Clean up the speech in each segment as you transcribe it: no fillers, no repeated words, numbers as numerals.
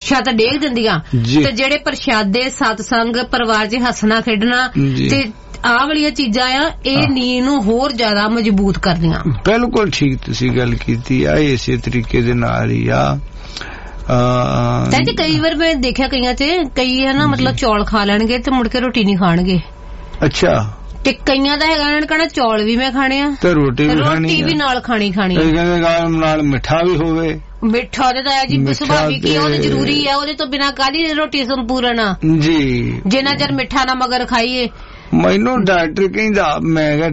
ਛੱਤ ਡੇਗ ਦਿੰਦੀਆਂ ਤੇ ਜਿਹੜੇ ਪ੍ਰਸ਼ਾਦੇ ਸਤਸੰਗ ਪਰਿਵਾਰ 'ਚ ਹੱਸਣਾ ਖੇਡਣਾ ਤੇ ਆਹ ਵਾਲੀਆਂ ਚੀਜ਼ਾਂ ਆ ਇਹ ਨੀਂਦ ਨੂੰ ਹੋਰ ਜ਼ਿਆਦਾ ਮਜ਼ਬੂਤ ਕਰਦੀਆਂ। ਬਿਲਕੁਲ ਠੀਕ ਤੁਸੀਂ ਗੱਲ ਕੀਤੀ ਆ। ਇਸੇ ਤਰੀਕੇ ਦੇ ਨਾਲ ਹੀ ਆ ਕਈ ਵਾਰ ਮੈਂ ਦੇਖਿਆ ਕਈਆਂ 'ਚ ਕਈ ਹੈ ਨਾ ਮਤਲਬ ਚੌਲ ਖਾ ਲੈਣਗੇ ਤੇ ਮੁੜ ਕੇ ਰੋਟੀ ਨਹੀਂ ਖਾਣਗੇ। ਅੱਛਾ। ਤੇ ਕਈਆਂ ਦਾ ਹੈਗਾ ਉਹਨਾਂ ਨੇ ਕਹਿਣਾ ਚੌਲ ਵੀ ਮੈਂ ਖਾਣੇ ਆ ਤੇ ਰੋਟੀ ਵੀ ਨਾਲ ਖਾਣੀ ਨਾਲ ਮਿੱਠਾ ਵੀ ਹੋਵੇ। ਮਿੱਠਾ ਤੇ ਤਾਂ ਜੀ ਸੁਭਾਵਿਕ ਹੀ ਉਹ ਜ਼ਰੂਰੀ ਆ ਉਹਦੇ ਤੋਂ ਬਿਨਾਂ ਕਾਹਦੀ ਰੋਟੀ ਸੰਪੂਰਨ ਆ ਜੀ ਜਿੰਨਾ ਚਿਰ ਮਿੱਠਾ ਨਾ ਮਗਰ ਖਾਈਏ। ਮੈਨੂੰ ਡਾਕਟਰ ਕਹਿੰਦਾ ਮੈਂ ਕਿਹਾ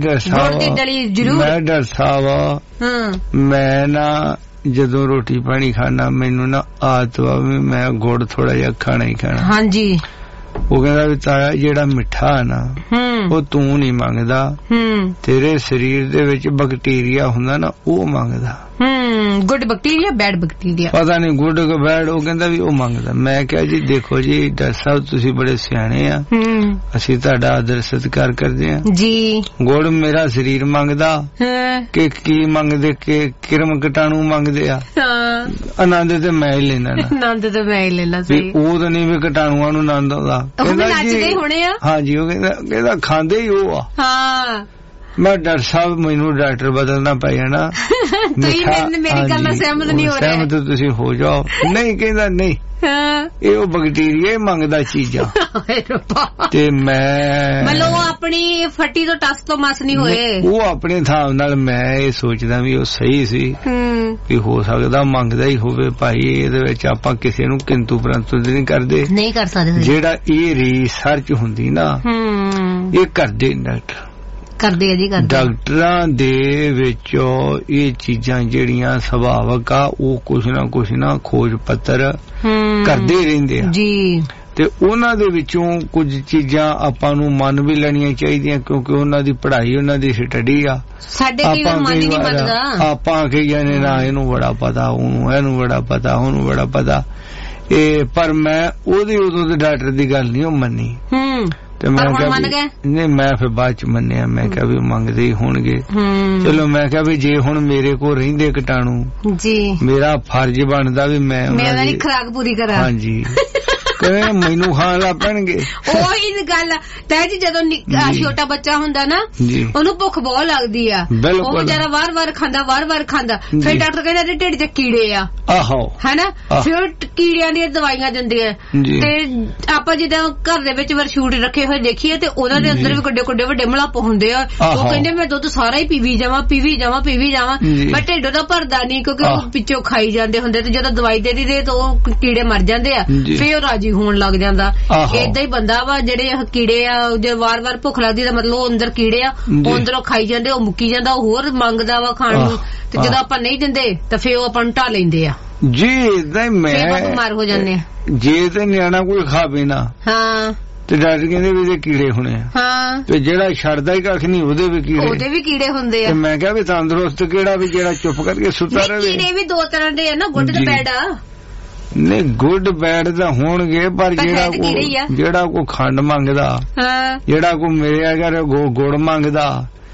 ਡਾਕਟਰ ਸਾਹਿਬ ਮੈਂ ਨਾ ਜਦੋਂ ਰੋਟੀ ਪਾਣੀ ਖਾਣਾ ਮੈਨੂੰ ਨਾ ਆਦਤ ਵਾ ਵੀ ਮੈਂ ਗੁੜ ਥੋੜਾ ਜਿਹਾ ਖਾਣਾ ਹੀ ਖਾਣਾ। ਹਾਂਜੀ। ਉਹ ਕਹਿੰਦਾ ਵੀ ਤਾਇਆ ਜਿਹੜਾ ਮਿੱਠਾ ਨਾ ਉਹ ਤੂੰ ਨਹੀਂ ਮੰਗਦਾ ਤੇਰੇ ਸਰੀਰ ਦੇ ਵਿੱਚ ਬੈਕਟੀਰੀਆ ਹੁੰਦਾ ਨਾ ਉਹ ਮੰਗਦਾ। ਗੁੱਡ ਬੈਕਟੀਰੀਆ ਬੈਡ ਬੈਕਟੀਰੀਆ ਪਤਾ ਨਹੀਂ ਗੁੱਡ ਕਿ ਬੈਡ ਉਹ ਕਹਿੰਦਾ ਵੀ ਉਹ ਮੰਗਦਾ। ਮੈਂ ਕਿਹਾ ਜੀ ਦੇਖੋ ਜੀ ਡਾਕਟਰ ਸਾਹਿਬ ਤੁਸੀਂ ਬੜੇ ਸਿਆਣੇ ਆ ਅਸੀਂ ਤੁਹਾਡਾ ਆਦਰ ਸਤਿਕਾਰ ਕਰਦੇ ਆ ਜੀ। ਗੁੜ ਮੇਰਾ ਸਰੀਰ ਮੰਗਦਾ ਕਿ ਕੀ ਮੰਗਦੇ ਕਿ ਕਿਰਮ ਕੀਟਾਣੂ ਮੰਗਦੇ ਆ। ਆਨੰਦ ਤੇ ਮੈਂ ਹੀ ਲੈਣਾ ਆਨੰਦ ਤੇ ਮੈਂ ਹੀ ਲੈਣਾ ਸਹੀ ਉਹ ਤਾਂ ਨਹੀਂ ਵੀ ਕੀਟਾਣੂਆਂ ਨੂੰ ਆਨੰਦ ਆਉਂਦਾ। ਨੱਚਦੇ ਹੋਣੇ ਆ। ਹਾਂਜੀ ਉਹ ਕਹਿੰਦਾ ਖਾਂਦੇ ਹੀ ਉਹ ਆ। ਹਾਂ ਮੈਂ ਡਾਕਟਰ ਸਾਹਿਬ ਮੈਨੂੰ ਡਾਕਟਰ ਬਦਲਣਾ ਪੈ ਜਾਣਾ। ਮੇਰੀ ਗੱਲ ਨਾਲ ਸਹਿਮਤ ਨਹੀਂ ਹੋ ਰਿਹਾ। ਸਹਿਮਤ ਤੁਸੀਂ ਹੋ ਜਾਓ। ਨਹੀਂ ਕਹਿੰਦਾ ਨਹੀਂ ਇਹ ਉਹ ਬੈਕਟੀਰੀਆ ਮੰਗਦਾ ਚੀਜ਼ਾਂ ਤੇ ਮੈਂ ਮਤਲਬ ਉਹ ਆਪਣੀ ਫੱਟੀ ਤੋਂ ਟਸ ਤੋਂ ਮਸ ਨਹੀਂ ਹੋਏ। ਉਹ ਆਪਣੇ ਹਿਸਾਬ ਨਾਲ ਮੈਂ ਇਹ ਸੋਚਦਾ ਵੀ ਉਹ ਸਹੀ ਸੀ ਵੀ ਹੋ ਸਕਦਾ ਮੰਗਦਾ ਹੀ ਹੋਵੇ ਭਾਈ। ਇਹਦੇ ਵਿੱਚ ਆਪਾਂ ਕਿਸੇ ਨੂੰ ਕਿੰਤੂ ਪਰੰਤੂ ਨਹੀਂ ਕਰਦੇ ਨਹੀਂ ਕਰ ਸਕਦੇ। ਜਿਹੜਾ ਇਹ ਰਿਸਰਚ ਹੁੰਦੀ ਨਾ ਇਹ ਕਰਦੇ ਡਾਕਟਰ ਕਰਦੇ ਆ ਜੀ ਡਾਕਟਰਾਂ ਦੇ ਵਿੱਚੋਂ ਇਹ ਚੀਜ਼ਾਂ ਜਿਹੜੀਆਂ ਸੁਭਾਵਕ ਆ ਉਹ ਕੁਛ ਨਾ ਖੋਜ ਪੱਤਰ ਕਰਦੇ ਰਹਿੰਦੇ ਆ ਜੀ। ਤੇ ਉਹਨਾਂ ਦੇ ਵਿੱਚੋਂ ਕੁਝ ਚੀਜ਼ਾਂ ਆਪਾਂ ਨੂੰ ਮੰਨ ਵੀ ਲੈਣੀਆਂ ਚਾਹੀਦੀਆਂ ਕਿਉਂਕਿ ਉਹਨਾਂ ਦੀ ਪੜ੍ਹਾਈ ਉਹਨਾਂ ਦੀ ਸਟੱਡੀ ਆ। ਸਾਡੇ ਕਈ ਵਾਰ ਮਨ ਹੀ ਨਹੀਂ ਮੰਨਦਾ। ਆਪਾਂ ਕਹੀ ਜਾਂਦੇ ਨਾ ਇਹਨੂੰ ਬੜਾ ਪਤਾ ਉਹਨੂੰ ਇਹਨੂੰ ਬੜਾ ਪਤਾ ਉਹਨੂੰ ਬੜਾ ਪਤਾ ਇਹ ਪਰ ਮੈਂ ਉਹਦੀ ਉਦੋਂ ਦੇ ਡਾਕਟਰ ਦੀ ਗੱਲ ਨਹੀਂ ਉਹ ਮੰਨੀ ਤੇ ਮੈਂ ਨਹੀਂ ਮੈਂ ਫਿਰ ਬਾਅਦ ਚ ਮੰਨਿਆ। ਮੈਂ ਕਿਹਾ ਵੀ ਮੰਗਦੇ ਹੀ ਹੋਣਗੇ ਚਲੋ। ਮੈਂ ਕਿਹਾ ਵੀ ਜੇ ਹੁਣ ਮੇਰੇ ਕੋਲ ਰਹਿੰਦੇ ਕੀਟਾਣੂ ਜੀ ਮੇਰਾ ਫਰਜ਼ ਬਣਦਾ ਵੀ ਮੈਂ ਉਹਨਾਂ ਦੀ ਖੁਰਾਕ ਪੂਰੀ ਕਰਾਂ। ਹਾਂਜੀ ਮੈਨੂੰ ਖਾਣ ਲੱਗ ਪੈਣਗੇ। ਉਹੀ ਗੱਲ ਤਾਂ ਜੀ ਜਦੋਂ ਛੋਟਾ ਬੱਚਾ ਹੁੰਦਾ ਨਾ ਉਹਨੂੰ ਭੁੱਖ ਬਹੁਤ ਲੱਗਦੀ ਆ ਉਹ ਵਿਚਾਰਾ ਵਾਰ-ਵਾਰ ਖਾਂਦਾ ਫਿਰ ਡਾਕਟਰ ਕਹਿੰਦਾ ਇਹਦੇ ਢਿੱਡ 'ਚ ਕੀੜੇ ਆ ਹਨਾ ਫਿਰ ਕੀੜਿਆਂ ਦੀਆਂ ਦਵਾਈਆਂ ਦਿੰਦੇ ਆ। ਤੇ ਆਪਾਂ ਜਿੱਦਾਂ ਘਰ ਦੇ ਵਿੱਚ ਵਰਸ਼ੂਟ ਰੱਖੇ ਹੋਏ ਦੇਖੀਏ ਤੇ ਉਹਨਾਂ ਦੇ ਅੰਦਰ ਵੀ ਵੱਡੇ ਵੱਡੇ ਮਲਾਪ ਹੁੰਦੇ ਆ। ਉਹ ਕਹਿੰਦੇ ਮੈਂ ਦੁੱਧ ਸਾਰਾ ਹੀ ਪੀਵੀ ਜਾਵਾਂ ਪਰ ਢਿੱਡ ਦਾ ਭਰਦਾ ਨਹੀਂ ਕਿਉਂਕਿ ਉਹ ਪਿੱਛੋਂ ਖਾਈ ਜਾਂਦੇ ਹੁੰਦੇ ਤੇ ਜਦੋਂ ਦਵਾਈ ਦੇ ਦੀ ਤਾਂ ਉਹ ਕੀੜੇ ਮਰ ਜਾਂਦੇ ਆ ਫਿਰ ਉਹ ਰਾਜੀ ਹੋਣ ਲੱਗ ਜਾਂਦਾ। ਏਦਾਂ ਹੀ ਬੰਦਾ ਵਾ ਜਿਹੜੇ ਕੀੜੇ ਆ ਜੇ ਵਾਰ-ਵਾਰ ਭੁੱਖ ਲੱਗਦੀ ਤਾਂ ਮਤਲਬ ਉਹ ਅੰਦਰ ਕੀੜੇ ਆ ਉਹ ਅੰਦਰੋਂ ਖਾਈ ਜਾਂਦੇ ਉਹ ਮੁੱਕੀ ਜਾਂਦਾ ਉਹ ਹੋਰ ਮੰਗਦਾ ਵਾ ਖਾਣ ਨੂੰ ਤੇ ਜਦੋਂ ਆਪਾਂ ਨਹੀਂ ਦਿੰਦੇ ਤਾਂ ਫਿਰ ਉਹ ਆਪਾਂ ਨੂੰ ਢਾ ਲੈਂਦੇ ਆ ਜੀ। ਏਦਾਂ ਹੀ ਮੈਂ ਬਿਮਾਰ ਹੋ ਜਾਂਦੇ ਆ ਜੇ ਤੇ ਨਿਆਣਾ ਕੋਈ ਖਾਵੇ ਨਾ ਤੇ ਡਾਕਟਰ ਕਹਿੰਦੇ ਵੀ ਇਹਦੇ ਕੀੜੇ ਹੋਣੇ ਆ ਤੇ ਜਿਹੜਾ ਛੱਡਦਾ ਹੀ ਕੱਖ ਨਹੀਂ ਉਹਦੇ ਵੀ ਕੀੜੇ ਹੁੰਦੇ ਆ। ਮੈਂ ਕਿਹਾ ਵੀ ਤੰਦਰੁਸਤ ਕਿਹੜਾ ਵੀ ਜਿਹੜਾ ਚੁੱਪ ਕਰਕੇ ਸੁੱਤਾ ਰਹੇ। ਕੀੜੇ ਵੀ ਦੋ ਤਰ੍ਹਾਂ ਦੇ ਆ ਨਾ ਗੁੱਡ ਤੇ ਬੈਡ ਆ। ਨਹੀਂ ਗੁੱਡ ਬੈਡ ਤਾਂ ਹੋਣਗੇ ਪਰ ਜਿਹੜਾ ਕੋਈ ਖੰਡ ਮੰਗਦਾ ਜਿਹੜਾ ਕੋਈ ਮੇਰੇ ਅਗਰ ਗੁੜ ਮੰਗਦਾ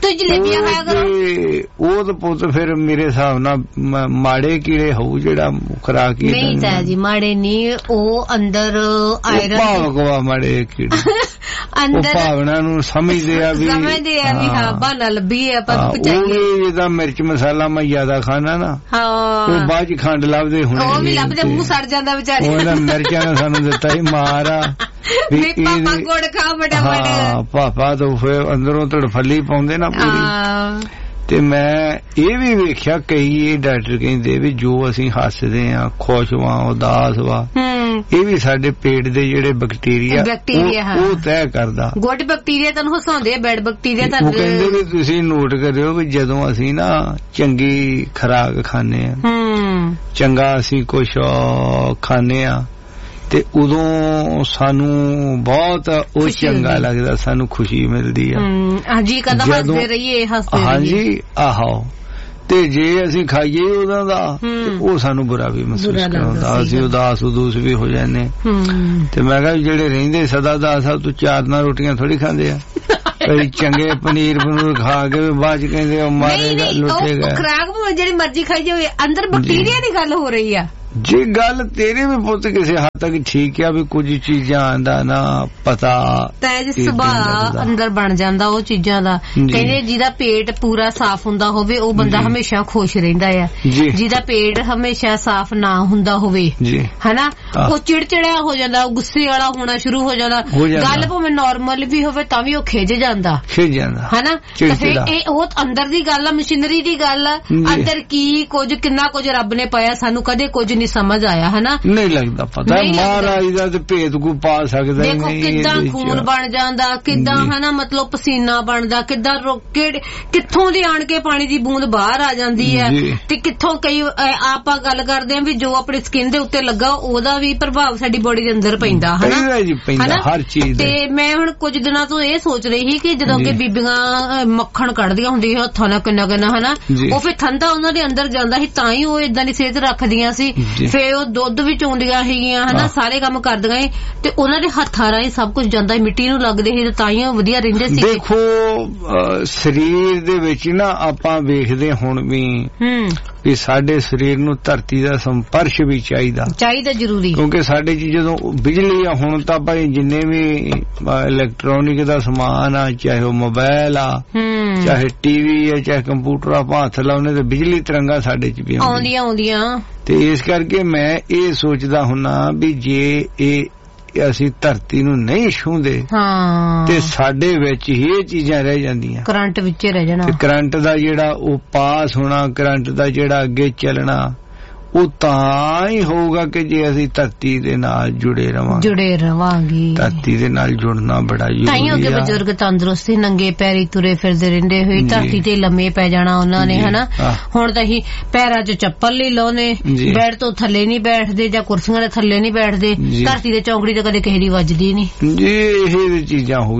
ਉਹ ਤਾਂ ਪੁੱਤ ਫਿਰ ਮੇਰੇ ਹਿਸਾਬ ਨਾਲ ਮਾੜੇ ਕੀੜੇ ਹੋਊ ਜਿਹੜਾ ਖੁਰਾਕ ਨਹੀਂ ਤਾਂ ਜੀ ਮਾੜੇ ਨਹੀਂ ਉਹ ਅੰਦਰ ਆਇਰਨ ਭਾਵ ਮਾੜੇ ਕੀੜੇ ਅੰਦਰ ਭਾਵਨਾ ਨੂੰ ਸਮਝਦੇ ਆ ਵੀ ਹਾਂ ਬਹਾਨਾ ਲੱਭੀ ਆਪਾਂ ਪਚਾਈਏ ਜਿੱਦਾਂ ਮਿਰਚ ਮਸਾਲਾ ਮੈਂ ਜ਼ਿਆਦਾ ਖਾਣਾ ਨਾ ਉਹ ਬਾਅਦ ਚ ਖੰਡ ਲੱਭਦੇ ਹੁਣ ਉਹ ਵੀ ਲੱਭਦੇ ਮੂੰਹ ਸੜ ਜਾਂਦਾ ਵਿਚਾਰੇ ਉਹਨਾਂ ਮਿਰਚਾਂ ਨੇ ਸਾਨੂੰ ਦਿੱਤਾ ਹੀ ਮਾਰ ਆ ਪਾਪਾ ਗੁੜ ਖਾ ਫਟਾਫਟ ਪਾਪਾ ਤਾਂ ਫਿਰ ਅੰਦਰੋਂ ਤੜਫਲੀ ਪਾਉਂਦੇ ਨਾ ਪੂਰੀ। ਤੇ ਮੈਂ ਇਹ ਵੀ ਵੇਖਿਆ ਕਈ ਇਹ ਡਾਕਟਰ ਕਹਿੰਦੇ ਵੀ ਜੋ ਅਸੀਂ ਹੱਸਦੇ ਆ ਖੁਸ਼ ਵਾ ਉਦਾਸ ਵਾ ਇਹ ਵੀ ਸਾਡੇ ਪੇਟ ਦੇ ਜਿਹੜੇ ਬੈਕਟੀਰੀਆ ਉਹ ਤੈਅ ਕਰਦਾ। ਗੁੱਡ ਬੈਕਟੀਰੀਆ ਤੁਹਾਨੂੰ ਹਸਾਉਂਦੇ ਆ ਬੈਡ ਬੈਕਟੀਰੀਆ ਤੁਹਾਨੂੰ ਕਹਿੰਦੇ ਵੀ ਤੁਸੀਂ ਨੋਟ ਕਰਿਓ ਵੀ ਜਦੋਂ ਅਸੀਂ ਨਾ ਚੰਗੀ ਖੁਰਾਕ ਖਾਂਦੇ ਆ ਚੰਗਾ ਅਸੀਂ ਕੁਛ ਖਾਂਦੇ ਆ ਤੇ ਉਦੋਂ ਸਾਨੂੰ ਬਹੁਤ ਉਹ ਚੰਗਾ ਲੱਗਦਾ ਸਾਨੂੰ ਖੁਸ਼ੀ ਮਿਲਦੀ ਆ ਹਾਂਜੀ ਕਦਮ ਹੱਸਦੇ ਰਹੀਏ ਹੱਸਦੇ ਹਾਂਜੀ ਆਹੋ। ਤੇ ਜੇ ਅਸੀਂ ਖਾਈਏ ਉਹਨਾਂ ਦਾ ਉਹ ਸਾਨੂੰ ਬੁਰਾ ਵੀ ਮਹਿਸੂਸ ਕਰਾਉਂਦਾ ਅਸੀਂ ਉਦਾਸ ਵੀ ਹੋ ਜਾਂਦੇ। ਤੇ ਮੈਂ ਕਿਹਾ ਜਿਹੜੇ ਰਹਿੰਦੇ ਸਦਾ ਦਾਸ ਸਾਹਿਬ ਤੋਂ 4 ਨਾਲ ਰੋਟੀਆਂ ਥੋੜੀ ਖਾਂਦੇ ਆ ਕਈ ਚੰਗੇ ਪਨੀਰ ਖਾ ਕੇ ਬਾਅਦ ਚ ਕਹਿੰਦੇ ਉਹ ਮਾਰੇਗਾ ਲੁੱਟੇਗਾ ਖੁਰਾਕ ਜਿਹੜੀ ਮਰਜ਼ੀ ਖਾਈ ਜਾਵੇ ਅੰਦਰ ਬੈਕਟੀਰੀਆ ਦੀ ਗੱਲ ਹੋ ਰਹੀ ਆ ਜੇ ਗੱਲ ਤੇਰੇ ਵੀ ਪੁੱਤ ਕਿਸੇ ਹੱਦ ਤੱਕ ਠੀਕ ਆ ਵੀ ਕੁਝ ਚੀਜ਼ਾਂ ਦਾ ਨਾ ਪਤਾ ਤੈਜ ਸੁਭਾਅ ਅੰਦਰ ਬਣ ਜਾਂਦਾ ਉਹ ਚੀਜ਼ਾਂ ਦਾ। ਕਹਿੰਦੇ ਜਿਹਦਾ ਪੇਟ ਪੂਰਾ ਸਾਫ਼ ਹੁੰਦਾ ਹੋਵੇ ਉਹ ਬੰਦਾ ਹਮੇਸ਼ਾ ਖੁਸ਼ ਰਹਿੰਦਾ ਆ, ਜਿਹਦਾ ਪੇਟ ਹਮੇਸ਼ਾ ਸਾਫ਼ ਨਾ ਹੁੰਦਾ ਹੋਵੇ ਹਨਾ ਉਹ ਚਿੜਚਿੜਿਆ ਹੋ ਜਾਂਦਾ, ਗੁੱਸੇ ਵਾਲਾ ਹੋਣਾ ਸ਼ੁਰੂ ਹੋ ਜਾਂਦਾ। ਗੱਲ ਭਾਵੇਂ ਨਾਰਮਲ ਵੀ ਹੋਵੇ ਤਾਂ ਵੀ ਉਹ ਖਿਜ ਜਾਂਦਾ ਹਨਾ। ਤੇ ਫਿਰ ਇਹ ਉਹ ਅੰਦਰ ਦੀ ਗੱਲ ਆ, ਮਸ਼ੀਨਰੀ ਦੀ ਗੱਲ ਆ, ਅੰਦਰ ਕੀ ਕੁਝ ਕਿੰਨਾ ਕੁਝ ਰੱਬ ਨੇ ਪਾਇਆ ਸਾਨੂੰ ਕਦੇ ਕੁਝ ਨਹੀਂ ਸਮਝ ਆਇਆ ਹਨਾ, ਨਹੀਂ ਲੱਗਦਾ ਪਤਾ ਮਹਾਰਾਜ ਦਾ ਤੇ ਭੇਦ ਕੋਈ ਪਾ ਸਕਦਾ। ਦੇਖੋ ਕਿੱਦਾਂ ਖੂਨ ਬਣ ਜਾਂਦਾ, ਕਿੱਦਾਂ ਹਨਾ ਮਤਲਬ ਪਸੀਨਾ ਬਣਦਾ, ਕਿੱਦਾਂ ਕਿੱਥੋਂ ਦੀ ਆਣ ਕੇ ਪਾਣੀ ਦੀ ਬੂੰਦ ਬਾਹਰ ਆ ਜਾਂਦੀ ਹੈ ਤੇ ਕਿੱਥੋਂ ਕਈ ਆਪਾਂ ਗੱਲ ਕਰਦੇ ਆਂ ਵੀ ਜੋ ਆਪਣੀ ਸਕਿਨ ਦੇ ਉੱਤੇ ਲੱਗਾ ਉਹਦਾ ਵੀ ਪ੍ਰਭਾਵ ਸਾਡੀ ਬੋਡੀ ਦੇ ਅੰਦਰ ਪੈਂਦਾ ਹਨਾ ਹਰ ਚੀਜ਼। ਤੇ ਮੈਂ ਹੁਣ ਕੁਝ ਦਿਨਾਂ ਤੋਂ ਇਹ ਸੋਚ ਰਹੀ ਸੀ ਕਿ ਜਦੋਂ ਕਿ ਬੀਬੀਆਂ ਮੱਖਣ ਕੱਢਦੀਆਂ ਹੁੰਦੀਆਂ ਹੱਥਾਂ ਨਾਲ ਕਿੰਨਾ ਹਨਾ, ਉਹ ਫਿਰ ਠੰਡਾ ਉਹਨਾਂ ਦੇ ਅੰਦਰ ਜਾਂਦਾ ਸੀ ਤਾਂ ਹੀ ਉਹ ਏਦਾਂ ਦੀ ਸਿਹਤ ਰੱਖਦੀਆਂ ਸੀ। ਫੇਰ ਉਹ ਦੁੱਧ ਵੀ ਚੋਂਦੀਆਂ ਸੀਗੀਆਂ ਹਨਾ, ਸਾਰੇ ਕੰਮ ਕਰਦੀਆਂ ਸੀ ਤੇ ਉਹਨਾਂ ਦੇ ਹੱਥਾਂ ਰਾਹੀਂ ਸਭ ਕੁਝ ਜਾਂਦਾ ਸੀ, ਮਿੱਟੀ ਨੂੰ ਲੱਗਦੇ ਸੀ ਤੇ ਤਾਂ ਹੀ ਉਹ ਵਧੀਆ ਰਹਿੰਦੇ ਸੀ। ਦੇਖੋ ਸਰੀਰ ਦੇ ਵਿੱਚ ਨਾ ਆਪਾਂ ਵੇਖਦੇ ਹੁਣ ਵੀ ਸਾਡੇ ਸਰੀਰ ਨੂੰ ਧਰਤੀ ਦਾ ਸੰਪਰਸ਼ ਵੀ ਚਾਹੀਦਾ ਜ਼ਰੂਰੀ, ਕਿਉਂਕਿ ਸਾਡੇ ਚ ਜਦੋਂ ਬਿਜਲੀ ਆ ਹੁਣ ਤਾਂ ਭਾਈ ਜਿੰਨੇ ਵੀ ਇਲੈਕਟ੍ਰੋਨਿਕ ਦਾ ਸਮਾਨ ਆ, ਚਾਹੇ ਉਹ ਮੋਬਾਈਲ ਆ, ਚਾਹੇ ਟੀਵੀ ਆ, ਚਾਹੇ ਕੰਪਿਊਟਰ, ਆਪਾਂ ਹੱਥ ਲਾਉਣੇ ਤੇ ਬਿਜਲੀ ਤਰੰਗਾਂ ਸਾਡੇ ਚ ਵੀ ਆਉਂਦੀਆਂ। ਤੇ ਇਸ ਕਰਕੇ ਮੈਂ ਇਹ ਸੋਚਦਾ ਹੁੰਨਾ ਵੀ ਜੇ ਇਹ ਅਸੀਂ ਧਰਤੀ ਨੂੰ ਨਹੀਂ ਛੂੰਹਦੇ ਤੇ ਸਾਡੇ ਵਿੱਚ ਹੀ ਇਹ ਚੀਜ਼ਾਂ ਰਹਿ ਜਾਂਦੀਆਂ, ਕਰੰਟ ਵਿੱਚ ਰਹਿ ਜਾਣਾ। ਕਰੰਟ ਦਾ ਜਿਹੜਾ ਉਹ ਪਾਸ ਹੋਣਾ, ਕਰੰਟ ਦਾ ਜਿਹੜਾ ਅੱਗੇ ਚੱਲਣਾ ਉਹ ਤਾਂ ਹੀ ਹੋਊਗਾ ਕਿ ਜੇ ਅਸੀਂ ਧਰਤੀ ਦੇ ਨਾਲ ਜੁੜੇ ਰਵਾਂਗੇ। ਧਰਤੀ ਦੇ ਨਾਲ ਜੁੜਨਾ ਬੜਾ ਜ਼ਰੂਰੀ ਹੈ। ਤਾਂ ਹੀ ਅੱਗੇ ਬਜ਼ੁਰਗ ਤੰਦਰੁਸਤੀ ਨੰਗੇ ਪੈਰੀ ਤੁਰੇ ਫਿਰਦੇ ਰਹਿੰਦੇ ਹੋਏ, ਧਰਤੀ ਤੇ ਲੰਮੇ ਪੈ ਜਾਣਾ ਉਹਨਾਂ ਨੇ ਹਨਾ। ਹੁਣ ਤਾਂ ਅਸੀਂ ਪੈਰਾਂ 'ਚ ਚੱਪਲ ਨਹੀਂ ਲਾਉਂਦੇ, ਬੈਠ ਤੋਂ ਥੱਲੇ ਨਹੀਂ ਬੈਠਦੇ ਜਾਂ ਕੁਰਸੀਆਂ ਦੇ ਥੱਲੇ ਨਹੀਂ ਬੈਠਦੇ, ਧਰਤੀ ਦੇ ਚੌਂਕੜੀ ਤੇ ਕਦੇ ਕਿਸੇ ਦੀ ਵੱਜਦੀ ਨਹੀਂ ਜੀ। ਇਹ ਚੀਜ਼ਾਂ ਹੋ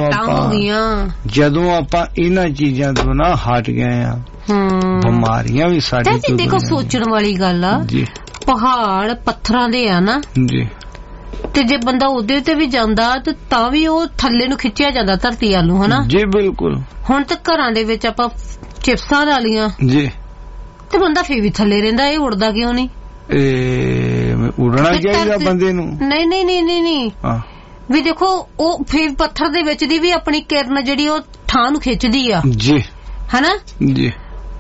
ਗਈਆਂ ਜਦੋਂ ਆਪਾਂ ਇਹਨਾਂ ਚੀਜ਼ਾਂ ਤੋਂ ਨਾ ਹਟ ਗਏ ਆ, ਬਿਮਾਰੀਆਂ ਵੀ ਸਾਡੇ। ਦੇਖੋ ਸੋਚਣ ਵਾਲੀ ਗੱਲ ਆ, ਪਹਾੜ ਪੱਥਰਾਂ ਦੇ ਆ ਨਾ ਜੀ, ਤੇ ਜੇ ਬੰਦਾ ਉਹਦੇ ਉੱਤੇ ਵੀ ਜਾਂਦਾ ਤੇ ਤਾਂ ਵੀ ਉਹ ਥੱਲੇ ਨੂੰ ਖਿੱਚਿਆ ਜਾਂਦਾ ਧਰਤੀ ਵੱਲ ਨੂੰ ਹਨਾ ਜੀ। ਬਿਲਕੁਲ। ਹੁਣ ਤਾਂ ਘਰਾਂ ਦੇ ਵਿੱਚ ਆਪਾਂ ਚਿਪਸਾਂ ਲਾ ਲੀਆਂ ਜੀ ਤੇ ਬੰਦਾ ਫੇਰ ਵੀ ਥੱਲੇ ਰਹਿੰਦਾ, ਇਹ ਉੜਦਾ ਕਿਉਂ ਨਹੀਂ? ਉੜਨਾ ਚਾਹੀਦਾ ਬੰਦੇ ਨੂੰ। ਨਹੀਂ ਵੀ ਦੇਖੋ ਉਹ ਫੇਰ ਪੱਥਰ ਦੇ ਵਿੱਚ ਦੀ ਵੀ ਆਪਣੀ ਕਿਰਨ ਜਿਹੜੀ ਉਹ ਥਾਂ ਨੂੰ ਖਿੱਚਦੀ ਆ ਜੀ ਹਨਾ ਜੀ।